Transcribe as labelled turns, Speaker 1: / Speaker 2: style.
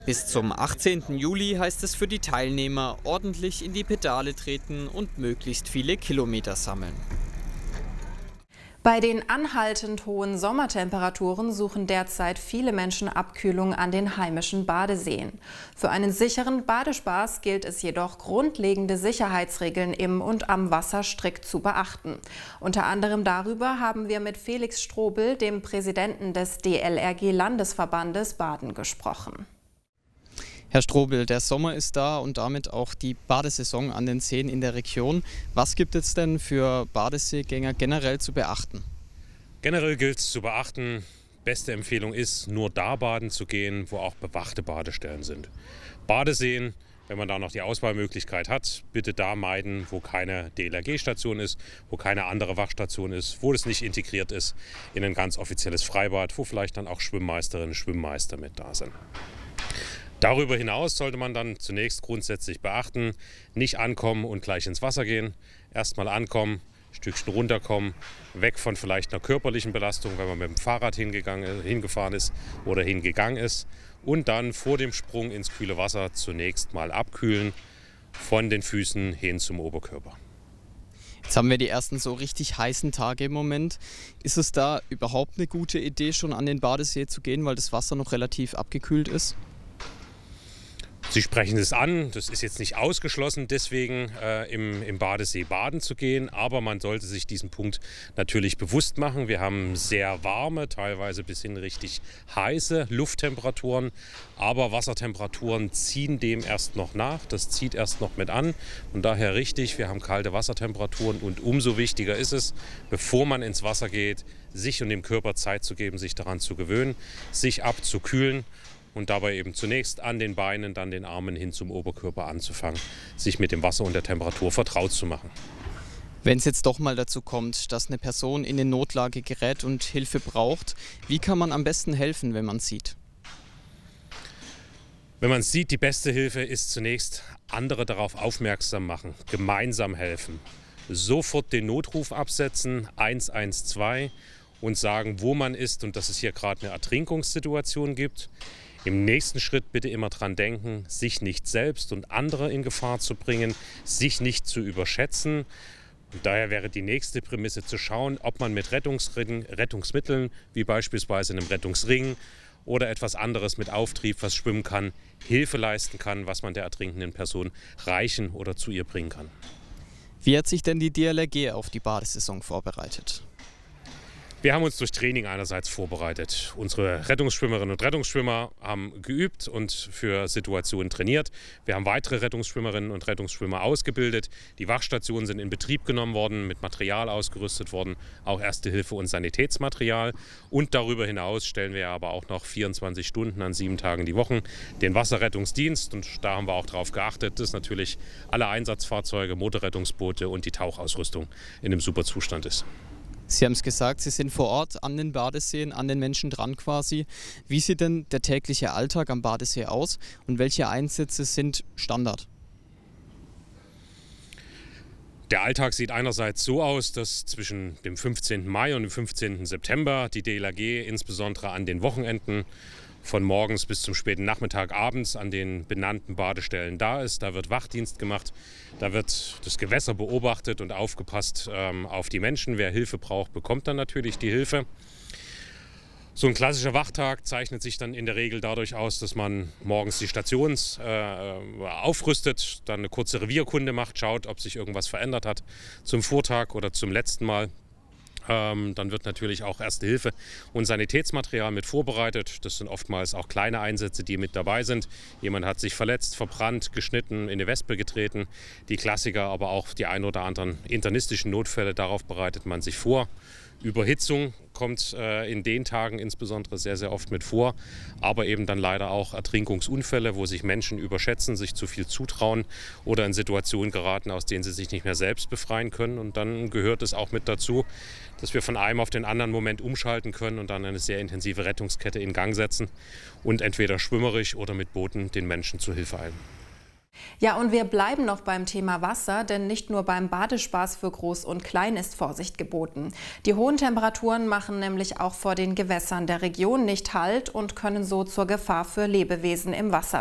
Speaker 1: Bis zum 18. Juli heißt es für die Teilnehmer ordentlich in die Pedale treten und möglichst viele Kilometer sammeln.
Speaker 2: Bei den anhaltend hohen Sommertemperaturen suchen derzeit viele Menschen Abkühlung an den heimischen Badeseen. Für einen sicheren Badespaß gilt es jedoch, grundlegende Sicherheitsregeln im und am Wasser strikt zu beachten. Unter anderem darüber haben wir mit Felix Strobel, dem Präsidenten des DLRG-Landesverbandes Baden, gesprochen.
Speaker 1: Herr Strobel, der Sommer ist da und damit auch die Badesaison an den Seen in der Region. Was gibt es denn für Badeseegänger generell zu beachten?
Speaker 3: Generell gilt es zu beachten, beste Empfehlung ist, nur da baden zu gehen, wo auch bewachte Badestellen sind. Badeseen, wenn man da noch die Auswahlmöglichkeit hat, bitte da meiden, wo keine DLRG-Station ist, wo keine andere Wachstation ist, wo das nicht integriert ist in ein ganz offizielles Freibad, wo vielleicht dann auch Schwimmmeisterinnen und Schwimmmeister mit da sind. Darüber hinaus sollte man dann zunächst grundsätzlich beachten, nicht ankommen und gleich ins Wasser gehen. Erstmal ankommen, ein Stückchen runterkommen, weg von vielleicht einer körperlichen Belastung, wenn man mit dem Fahrrad hingefahren ist oder hingegangen ist. Und dann vor dem Sprung ins kühle Wasser zunächst mal abkühlen, von den Füßen hin zum Oberkörper.
Speaker 1: Jetzt haben wir die ersten so richtig heißen Tage im Moment. Ist es da überhaupt eine gute Idee, schon an den Badesee zu gehen, weil das Wasser noch relativ abgekühlt ist?
Speaker 3: Sie sprechen es an, das ist jetzt nicht ausgeschlossen, deswegen im Badesee baden zu gehen, aber man sollte sich diesen Punkt natürlich bewusst machen. Wir haben sehr warme, teilweise bis hin richtig heiße Lufttemperaturen, aber Wassertemperaturen ziehen dem erst noch nach, das zieht erst noch mit an und daher richtig, wir haben kalte Wassertemperaturen und umso wichtiger ist es, bevor man ins Wasser geht, sich und dem Körper Zeit zu geben, sich daran zu gewöhnen, sich abzukühlen. Und dabei eben zunächst an den Beinen, dann den Armen hin zum Oberkörper anzufangen, sich mit dem Wasser und der Temperatur vertraut zu machen.
Speaker 1: Wenn es jetzt doch mal dazu kommt, dass eine Person in eine Notlage gerät und Hilfe braucht, wie kann man am besten helfen, wenn man es sieht?
Speaker 3: Wenn man es sieht, die beste Hilfe ist zunächst andere darauf aufmerksam machen, gemeinsam helfen. Sofort den Notruf absetzen, 112 und sagen, wo man ist und dass es hier gerade eine Ertrinkungssituation gibt. Im nächsten Schritt bitte immer dran denken, sich nicht selbst und andere in Gefahr zu bringen, sich nicht zu überschätzen. Und daher wäre die nächste Prämisse zu schauen, ob man mit Rettungsmitteln, wie beispielsweise einem Rettungsring oder etwas anderes mit Auftrieb, was schwimmen kann, Hilfe leisten kann, was man der ertrinkenden Person reichen oder zu ihr bringen kann.
Speaker 1: Wie hat sich denn die DLRG auf die Badesaison vorbereitet?
Speaker 3: Wir haben uns durch Training einerseits vorbereitet. Unsere Rettungsschwimmerinnen und Rettungsschwimmer haben geübt und für Situationen trainiert. Wir haben weitere Rettungsschwimmerinnen und Rettungsschwimmer ausgebildet. Die Wachstationen sind in Betrieb genommen worden, mit Material ausgerüstet worden, auch Erste Hilfe und Sanitätsmaterial. Und darüber hinaus stellen wir aber auch noch 24 Stunden an 7 Tagen die Woche den Wasserrettungsdienst. Und da haben wir auch darauf geachtet, dass natürlich alle Einsatzfahrzeuge, Motorrettungsboote und die Tauchausrüstung in einem super Zustand ist.
Speaker 1: Sie haben es gesagt, Sie sind vor Ort an den Badeseen, an den Menschen dran quasi. Wie sieht denn der tägliche Alltag am Badesee aus und welche Einsätze sind Standard?
Speaker 3: Der Alltag sieht einerseits so aus, dass zwischen dem 15. Mai und dem 15. September die DLRG insbesondere an den Wochenenden von morgens bis zum späten Nachmittag, abends an den benannten Badestellen da ist. Da wird Wachdienst gemacht, da wird das Gewässer beobachtet und aufgepasst auf die Menschen. Wer Hilfe braucht, bekommt dann natürlich die Hilfe. So ein klassischer Wachtag zeichnet sich dann in der Regel dadurch aus, dass man morgens die Station aufrüstet, dann eine kurze Revierkunde macht, schaut, ob sich irgendwas verändert hat zum Vortag oder zum letzten Mal. Dann wird natürlich auch Erste Hilfe und Sanitätsmaterial mit vorbereitet. Das sind oftmals auch kleine Einsätze, die mit dabei sind. Jemand hat sich verletzt, verbrannt, geschnitten, in eine Wespe getreten. Die Klassiker, aber auch die ein oder anderen internistischen Notfälle, darauf bereitet man sich vor. Überhitzung kommt in den Tagen insbesondere sehr, sehr oft mit vor, aber eben dann leider auch Ertrinkungsunfälle, wo sich Menschen überschätzen, sich zu viel zutrauen oder in Situationen geraten, aus denen sie sich nicht mehr selbst befreien können. Und dann gehört es auch mit dazu, dass wir von einem auf den anderen Moment umschalten können und dann eine sehr intensive Rettungskette in Gang setzen und entweder schwimmerisch oder mit Booten den Menschen zur Hilfe eilen.
Speaker 2: Ja, und wir bleiben noch beim Thema Wasser, denn nicht nur beim Badespaß für Groß und Klein ist Vorsicht geboten. Die hohen Temperaturen machen nämlich auch vor den Gewässern der Region nicht Halt und können so zur Gefahr für Lebewesen im Wasser